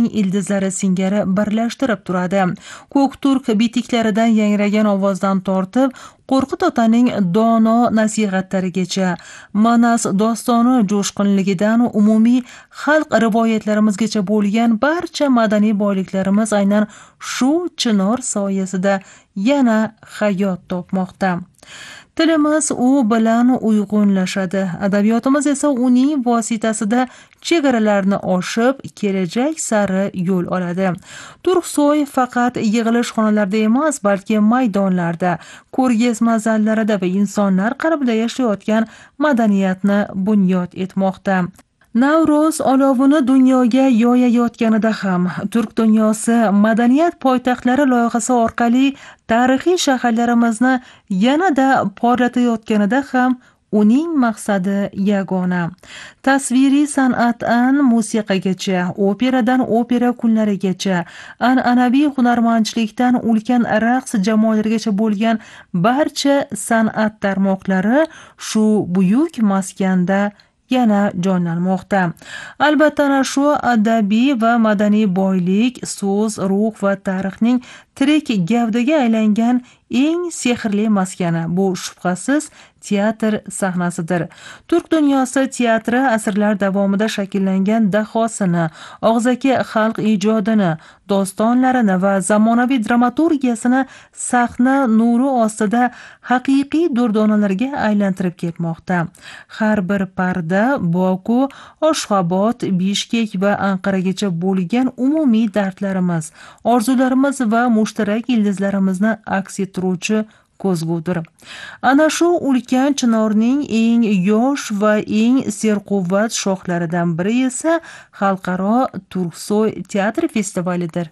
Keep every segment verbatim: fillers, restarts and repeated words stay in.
turklarning ildizlari singari birlashtirib turadi. Ko'k turk bitiklaridan yangragan ovozdan tortib, Qo'rqit otaning dono nasihatlarigacha, Manas dostoni jo'shqinligidan umumiy xalq rivoyatlarimizgacha bo'lgan barcha madaniy boyliklarimiz aynan shu chinor soyasida yana hayot topmoqda. Tilimiz u bilan uyg'unlashadi, adabiyotimiz esa uning vositasida chegaralarni oshib, kelajak sari yo'l oladi. Turksoy faqat yig'ilish xonalarida emas, balki maydonlarda, ko'rgazma zallarida va insonlar qalbida yashayotgan madaniyatni bunyod etmoqda. Navro'z olovini dunyoga yoyayotganida ham, Turk dunyosi madaniyat poytaxtlari loyihasi orqali tarixiy shaharlarimizni yanada porlatayotganida ham uning maqsadi yagona. Tasviriy san'atdan musiqagacha, operadan opera kunlarigacha, an'anaviy hunarmandchilikdan ulkan raqs jamoalarigacha bo'lgan barcha san'at tarmoqlari shu buyuk maskanda yana jonlanmoqda. Albatta, ana shu adabiy va madaniy boylik, so'z, ruh va tarixning tirik gavdaga aylangan eng sehrli maskani bu shubhasiz teatr sahnasidir. Turk dunyosi teatri asrlar davomida shakllangan dahosini, og'zaki xalq ijodini, dostonlarini va zamonaviy dramaturgiyasini sahna nuri ostida haqiqiy durdonalarga aylantirib ketmoqda. Har bir parda Boku, Ashxobod, Bishkek va Anqaragacha bo'lgan umumiy dardlarimiz, orzularimiz va mushtarak ildizlarimizni aks ettiruvchi ko'zgudir. Ana shu ulkan chinorning eng yosh va eng serquvvat shoxlaridan biri esa Xalqaro Turksoy teatr festivalidir.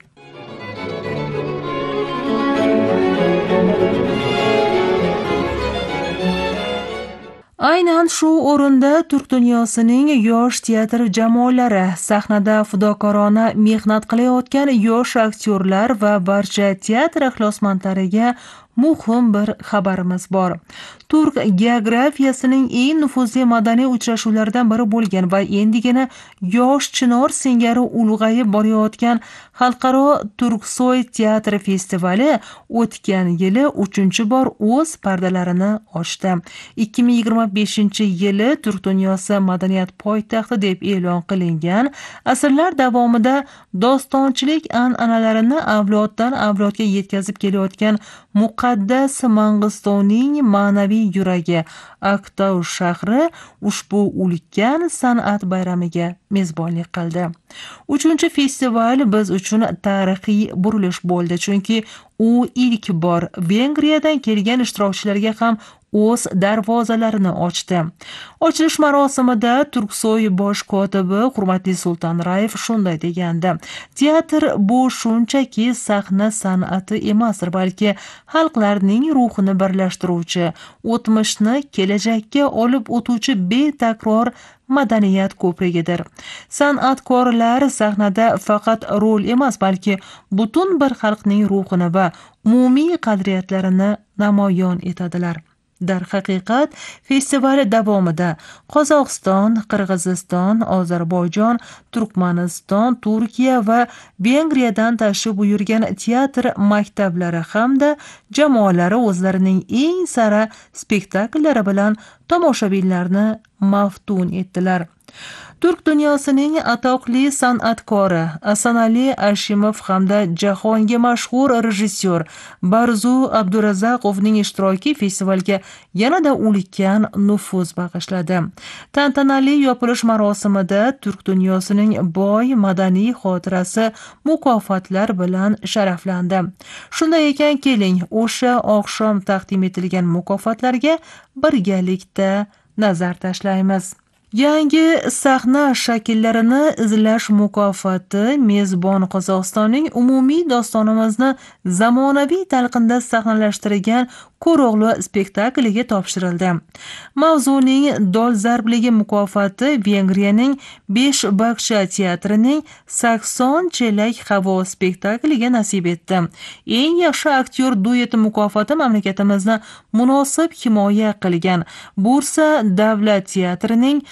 Aynan shu o'rinda Turk dunyosining yosh teatr jamoalari, sahnada fidokorona mehnat qilayotgan yosh aktyorlar va barcha teatr ixlosmandlariga muhim bir xabarimiz bor. Turk geografiyasining eng nufuzli madaniy uchrashuvlaridan biri bo'lgan va endigina yosh chinor singari ulg'ayib borayotgan Xalqaro Turksoy teatr festivali o'tgan yili uchinchi bor o'z pardalarini ochdi. ikki ming yigirma beshinchi yili Turk dunyosi madaniyat poytaxti deb e'lon qilingan, asrlar davomida dostonchilik an'analarini avloddan avlodga yetkazib kelayotgan muqaddas Mang'istonning ma'naviy yuragi Aktau shahri ushbu ulkan san'at bayramiga mezbonlik qildi. Uchinchi festival biz uchun tarixiy burilish bo'ldi, chunki u ilk bor Vengriyadan kelgan ishtirokchilarga ham o'z darvozalarini ochdi. Ochilish marosimida Turksoy bosh kotibi hurmatli Sulton Rayev shunday degandi: teatr bu shunchaki sahna san'ati emasdir, balki xalqlarning ruhini birlashtiruvchi, o'tmishni kelajakka olib o'tuvchi betakror madaniyat ko'prigidir. San'atkorlar sahnada faqat rol emas, balki butun bir xalqning ruhini va umumiy qadriyatlarini namoyon etadilar. Darhaqiqat, festival davomida Qozog'iston, Qirg'iziston, Ozarbayjon, Turkmaniston, Turkiya va Vengriyadan tashrif buyurgan teatr maktablari hamda jamoalari o'zlarining eng sara spektakllari bilan tomoshabinlarni maftun etdilar. Turk dunyosining atoqli san'atkori Asanali Ashimov hamda jahonga mashhur rejissyor Barzu Abdurazaqovning ishtiroki festivalga yanada ulkan nufuz bag'ishladi. Tantanali yopilish marosimida Turk dunyosining boy madaniy xotirasi mukofotlar bilan sharaflandi. Shunday ekan, keling, o'sha oqshom taqdim etilgan mukofotlarga birgalikda nazar tashlaymiz. Yangi sahna shakllarini izlash mukofoti mezbon Qozog'istonning umumiy dostonimizni zamonaviy talqinda sahnalashtirgan ko'roqli spektakliga topshirildi. Mavzuning dolzarbligi mukofoti Vengriyaning besh bakcha teatrining sakson chelak havo spektakliga nasib etdi. Eng yaxshi aktyor dueti mukofoti mamlakatimizni munosib himoya qilgan Bursa davlat teatrining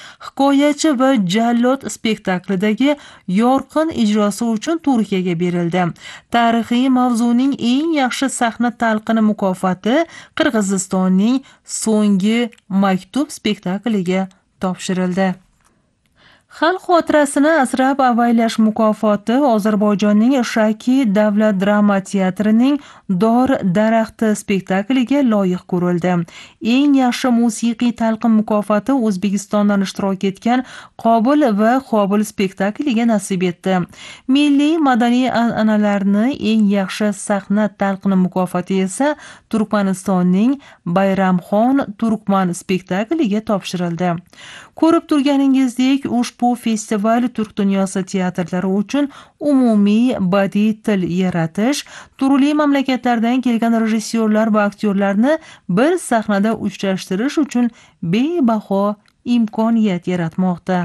Hikoyachi va jallod spektaklidagi yorqin ijrosi uchun Turkiyaga berildi. Tarixiy mavzuning eng yaxshi sahna talqini mukofoti Qirg'izistonning So'nggi maktub spektakliga topshirildi. Xalq xotirasini asrab-avaylash mukofoti Ozarbayjonning Shaki davlat drama teatrining Dor daraxti spektakliga loyiq ko'rildi. Eng yaxshi musiqiy talqin mukofoti O'zbekistondan ishtirok etgan Qobil va Qobil spektakliga nasib etdi. Milliy madaniy an'analarni eng yaxshi sahna talqini mukofoti esa Turkmanistonning Bayramxon Turkman spektakliga topshirildi. Ko'rib turganingizdek, ushbu festival turk dunyosi teatrlari uchun umumiy badiiy til yaratish, turli mamlakatlardan kelgan rejissyorlar va aktyorlarni bir sahnada uchrashtirish uchun bebaho imkoniyat yaratmoqda.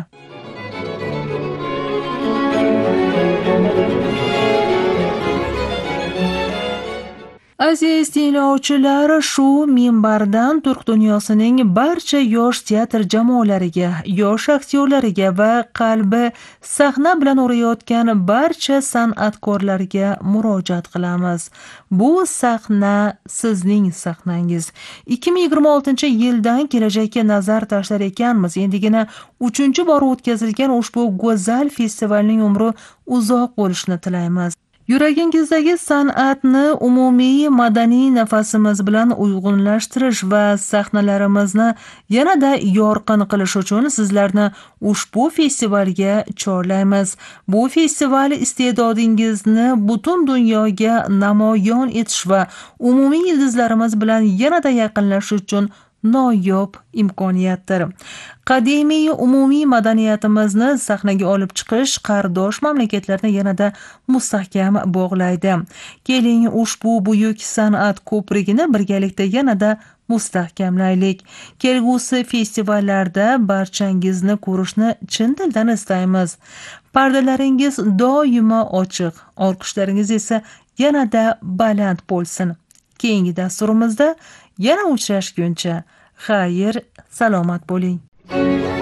Aziz tinglovchilar, shu minbardan turk dunyosining barcha yosh teatr jamoalariga, yosh aktyorlariga va qalbi sahna bilan urayotgan barcha san'atkorlarga murojaat qilamiz. Bu sahna sizning sahnangiz. ikki ming yigirma oltinchi yildan kelajakka nazar tashlar ekanmiz. Endigina uchinchi bor o'tkazilgan ushbu go'zal festivalning umri uzoq bo'lishini tilaymiz. Yuragingizdagi san'atni umumiy madaniy nafasimiz bilan uyg'unlashtirish va sahnalarimizni yanada yorqin qilish uchun sizlarni ushbu festivalga chorlaymiz. Bu festival iste'dodingizni butun dunyoga namoyon etish va umumiy yulduzlarimiz bilan yanada yaqinlashish uchun noyob imkoniyatdir. Qadimiy umumiy madaniyatimizni sahnaga olib chiqish qardosh mamlakatlarni yanada mustahkam bog'laydi. Keling, ushbu buyuk san'at ko'prigini birgalikda yanada mustahkamlaylik. Kelgusi festivallarda barchangizni ko'rishni chin dildan istaymiz. Pardalaringiz doimo ochiq, olqishlaringiz esa yanada baland bo'lsin. Keyingi dasturimizda yana uchrashguncha xayr, salomat bo'ling.